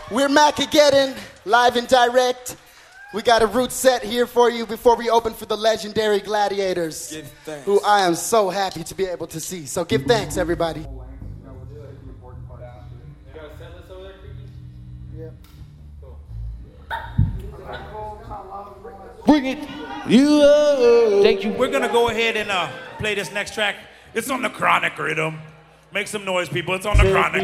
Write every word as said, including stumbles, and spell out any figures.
We're Macageddon, live and direct. We got a root set here for you before we open for the legendary Gladiators, Give thanks. who I am so happy to be able to see. So give thanks, everybody. Bring it. You. Uh, Thank you. We're gonna go ahead and uh, play this next track. It's on the Chronic rhythm. Make some noise, people. It's on the Chronic.